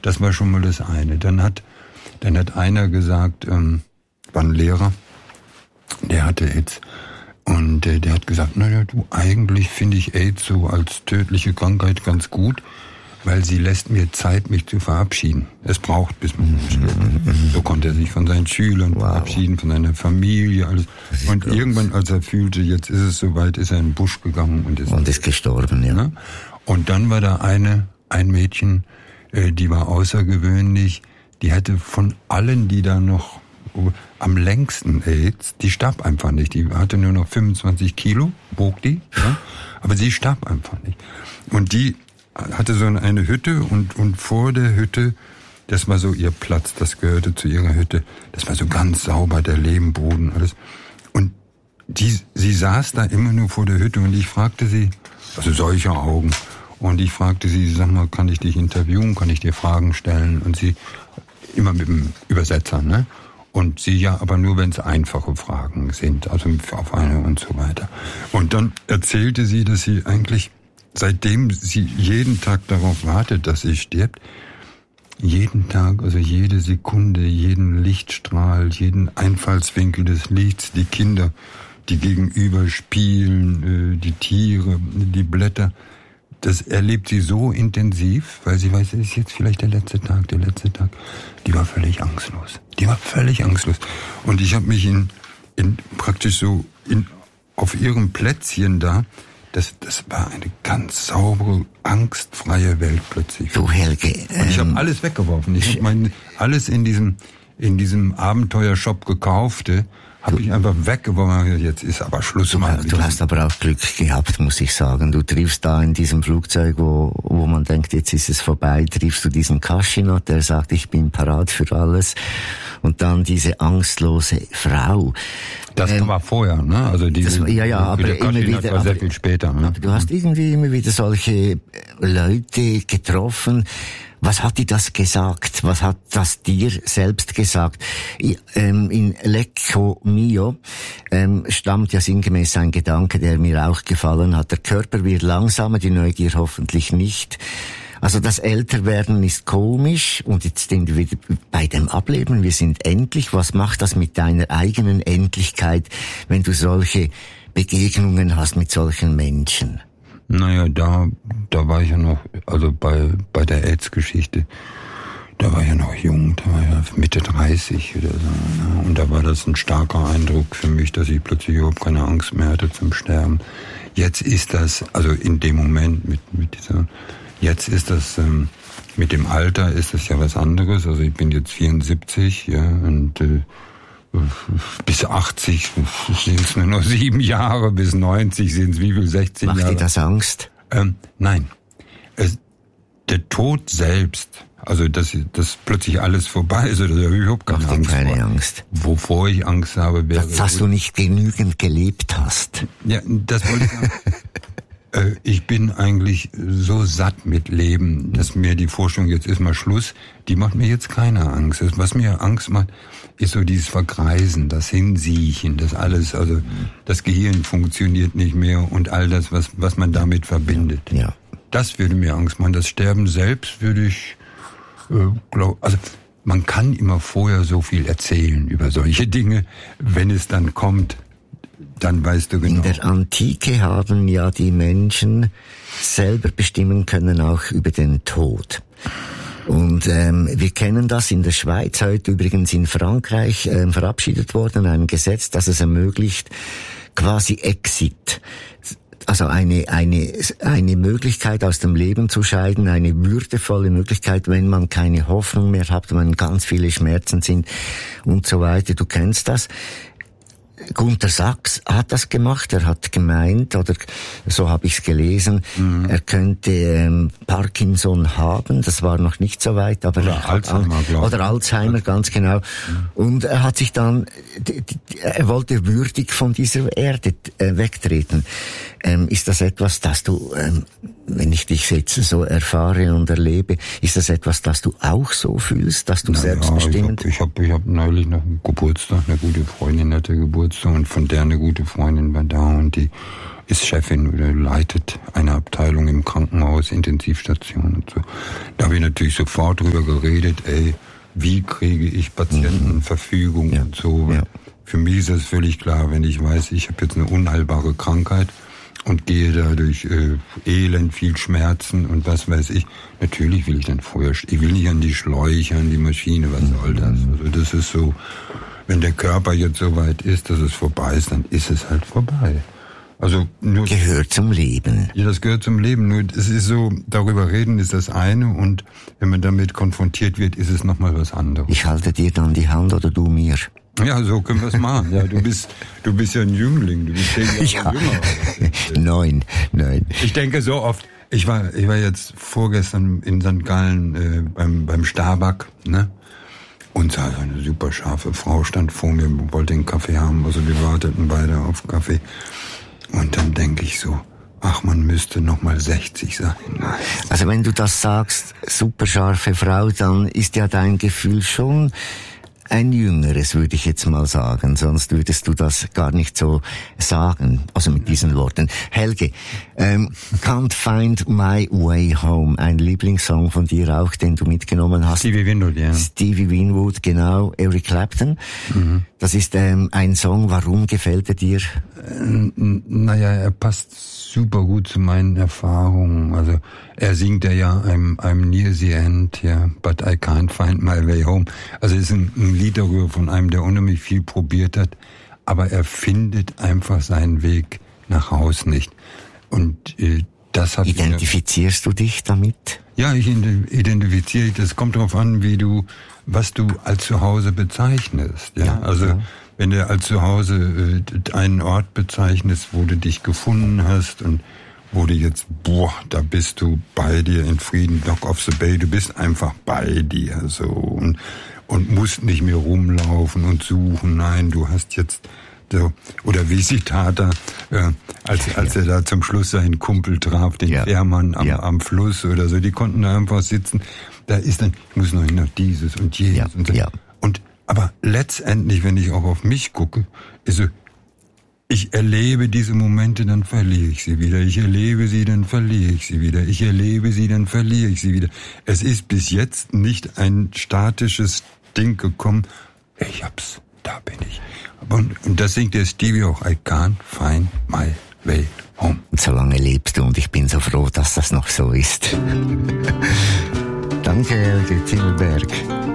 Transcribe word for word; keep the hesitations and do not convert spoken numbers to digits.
Das war schon mal das eine. Dann hat, dann hat einer gesagt, ähm, war ein Lehrer, der hatte AIDS. Und äh, der hat gesagt, naja, du, eigentlich finde ich AIDS so als tödliche Krankheit ganz gut, weil sie lässt mir Zeit, mich zu verabschieden. Es braucht, bis man stirbt. So konnte er sich von seinen Schülern wow. verabschieden, von seiner Familie, alles. Und groß. Irgendwann, als er fühlte, jetzt ist es soweit, ist er in den Busch gegangen und ist, und ist gestorben, ja. Ne? Und dann war da eine, ein Mädchen, äh, die war außergewöhnlich, die hatte von allen, die da noch am längsten AIDS, die starb einfach nicht. Die hatte nur noch fünfundzwanzig Kilo, wog die, ja? Aber sie starb einfach nicht. Und die hatte so eine Hütte und, und vor der Hütte, das war so ihr Platz, das gehörte zu ihrer Hütte, das war so ganz sauber, der Lehmboden, alles. Und die, sie saß da immer nur vor der Hütte und ich fragte sie, also solche Augen, und ich fragte sie, sag mal, kann ich dich interviewen, kann ich dir Fragen stellen? Und sie, immer mit dem Übersetzer, ne? Und sie ja, aber nur, wenn es einfache Fragen sind, also auf eine und so weiter. Und dann erzählte sie, dass sie eigentlich, seitdem sie jeden Tag darauf wartet, dass sie stirbt, jeden Tag, also jede Sekunde, jeden Lichtstrahl, jeden Einfallswinkel des Lichts, die Kinder, die gegenüber spielen, die Tiere, die Blätter, das erlebt sie so intensiv, weil sie weiß, es ist jetzt vielleicht der letzte Tag, der letzte Tag. Die war völlig angstlos. Die war völlig angstlos. Und ich habe mich in, in praktisch so in, auf ihrem Plätzchen da, das, das war eine ganz saubere, angstfreie Welt plötzlich. Du Helge. Ähm, Und ich habe alles weggeworfen. Ich habe mein alles in diesem in diesem Abenteuershop gekaufte, habe ich einfach weggeworfen. Jetzt ist aber Schluss. Du, du hast aber auch Glück gehabt, muss ich sagen. Du triffst da in diesem Flugzeug, wo, wo man denkt, jetzt ist es vorbei, triffst du diesen Kaschinat, der sagt, ich bin parat für alles. Und dann diese angstlose Frau. Das ähm, war vorher, ne? Also diese, das, ja, ja, aber immer wieder, war sehr aber, viel später. Ne? Aber du hast irgendwie immer wieder solche Leute getroffen. Was hat dir das gesagt? Was hat das dir selbst gesagt? Ich, ähm, in Lecco Mio ähm, stammt ja sinngemäß ein Gedanke, der mir auch gefallen hat. Der Körper wird langsamer, die Neugier hoffentlich nicht. Also das Älterwerden ist komisch und jetzt sind wir wieder bei dem Ableben. Wir sind endlich. Was macht das mit deiner eigenen Endlichkeit, wenn du solche Begegnungen hast mit solchen Menschen? Naja, da, da war ich ja noch, also bei, bei der AIDS-Geschichte, da war ich ja noch jung, da war ich ja Mitte dreißig oder so. Und da war das ein starker Eindruck für mich, dass ich plötzlich überhaupt keine Angst mehr hatte zum Sterben. Jetzt ist das, also in dem Moment mit, mit dieser, jetzt ist das, ähm, mit dem Alter ist das ja was anderes. Also ich bin jetzt vierundsiebzig, ja, und, äh, bis achtzig sind es nur noch sieben Jahre, bis neunzig sind es wie viel, sechzehn Jahre. Macht dir das Angst? Ähm, nein. Es, der Tod selbst, also dass, dass plötzlich alles vorbei ist, oder überhaupt keine Angst. keine Angst. Wovor ich Angst habe, wäre... Dass, dass du nicht genügend gelebt hast. Ja, das wollte ich sagen. äh, ich bin eigentlich so satt mit Leben, dass mir die Vorstellung, jetzt ist mal Schluss, die macht mir jetzt keine Angst. Was mir Angst macht, ist so dieses Vergreisen, das Hinsiechen, das alles, also das Gehirn funktioniert nicht mehr und all das, was was man damit verbindet. Ja. Das würde mir Angst machen. Das Sterben selbst würde ich, äh, glaub, also man kann immer vorher so viel erzählen über solche Dinge, wenn es dann kommt, dann weißt du genau. In der Antike haben ja die Menschen selber bestimmen können, auch über den Tod. Und ähm, wir kennen das in der Schweiz, heute übrigens in Frankreich ähm, verabschiedet worden, ein Gesetz, das es ermöglicht, quasi Exit, also eine eine eine Möglichkeit aus dem Leben zu scheiden, eine würdevolle Möglichkeit, wenn man keine Hoffnung mehr hat, wenn ganz viele Schmerzen sind und so weiter. Du kennst das. Gunter Sachs hat das gemacht, er hat gemeint, oder so habe ich es gelesen, mhm. er könnte ähm, Parkinson haben, das war noch nicht so weit, aber oder er Alzheimer, hat, oder Alzheimer, ganz genau. Mhm. Und er hat sich dann, er wollte würdig von dieser Erde äh, wegtreten. Ähm, ist das etwas, das du, ähm, wenn ich dich jetzt so erfahre und erlebe, ist das etwas, das du auch so fühlst, dass du Na selbstbestimmend... Ja, ich habe ich hab, ich hab neulich noch einen Geburtstag, eine gute Freundin hatte Geburtstag, Geburtstag und von der eine gute Freundin war da und die ist Chefin oder leitet eine Abteilung im Krankenhaus, Intensivstation und so. Da habe ich natürlich sofort drüber geredet, ey, wie kriege ich Patientenverfügung ja. und so. Ja. Für mich ist das völlig klar, wenn ich weiß, ich habe jetzt eine unheilbare Krankheit und gehe da durch äh, Elend, viel Schmerzen und was weiß ich. Natürlich will ich dann vorher, ich will nicht an die Schläuche, an die Maschine, was soll das? Also das ist so, wenn der Körper jetzt so weit ist, dass es vorbei ist, dann ist es halt vorbei. Also nur gehört zum Leben. Ja, das gehört zum Leben. Nur es ist so, darüber reden ist das eine und wenn man damit konfrontiert wird, ist es nochmal was anderes. Ich halte dir dann die Hand oder du mir. Ja, so können wir es machen. Ja, du bist, du bist ja ein Jüngling, du bist zehn Jahre ja. jünger. Neun, neun. Ich denke so oft, ich war, ich war jetzt vorgestern in Sankt Gallen äh, beim, beim Starbuck, ne? Und sah so eine super scharfe Frau stand vor mir, wollte einen Kaffee haben, also wir warteten beide auf Kaffee. Und dann denke ich so, ach, man müsste noch mal sechzig sein. Nein. Also wenn du das sagst, super scharfe Frau, dann ist ja dein Gefühl schon ein jüngeres, würde ich jetzt mal sagen. Sonst würdest du das gar nicht so sagen, also mit diesen Worten. Helge, ähm, Can't Find My Way Home, ein Lieblingssong von dir auch, den du mitgenommen hast. Stevie Winwood, ja. Stevie Winwood, genau. Eric Clapton. Mhm. Das ist ähm, ein Song, warum gefällt er dir? Äh, naja, er passt super gut zu meinen Erfahrungen. Also er singt ja I'm, I'm near the end, ja, but I can't find my way home. Also es ist ein, ein Lied darüber von einem, der unheimlich viel probiert hat, aber er findet einfach seinen Weg nach Haus nicht. Und äh, das hat Identifizierst mir, du dich damit? Ja, ich identifiziere dich. Das kommt darauf an, wie du, was du als Zuhause bezeichnest. Ja, ja also ja. Wenn du als Zuhause äh, einen Ort bezeichnest, wo du dich gefunden hast und wo du jetzt, boah, da bist du bei dir in Frieden, Dock of the Bay, du bist einfach bei dir so und und musst nicht mehr rumlaufen und suchen. Nein, du hast jetzt so, oder wie Visitator, äh, als als er da zum Schluss seinen Kumpel traf, den ja. Fährmann am, ja. am Fluss oder so, die konnten da einfach sitzen. Da ist dann, ich muss noch, noch dieses und jenes ja. und so. Ja. Und aber letztendlich, wenn ich auch auf mich gucke, ist so, ich erlebe diese Momente, dann verliere ich sie wieder. Ich erlebe sie, dann verliere ich sie wieder. Ich erlebe sie, dann verliere ich sie wieder. Es ist bis jetzt nicht ein statisches Ding gekommen. Ich hab's, da bin ich. Und, und das singt der Stevie auch. I can't find my way home. Und so lange lebst du und ich bin so froh, dass das noch so ist. Danke, Helge Zimmerberg.